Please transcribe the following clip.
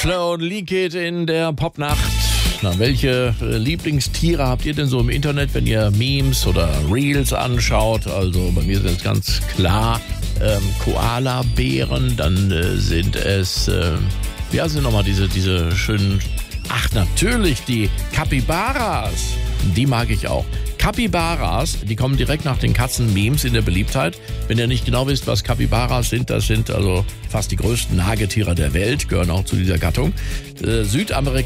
Flo und Leakit in der Popnacht. Na, welche Lieblingstiere habt ihr denn so im Internet, wenn ihr Memes oder Reels anschaut? Also bei mir sind es ganz klar Koala-Bären, dann sind es, wie heißen sie nochmal, diese schönen, ach natürlich, die Capybaras, die mag ich auch. Capybaras, die kommen direkt nach den Katzen-Memes in der Beliebtheit. Wenn ihr nicht genau wisst, was Capybaras sind, das sind also fast die größten Nagetiere der Welt, gehören auch zu dieser Gattung.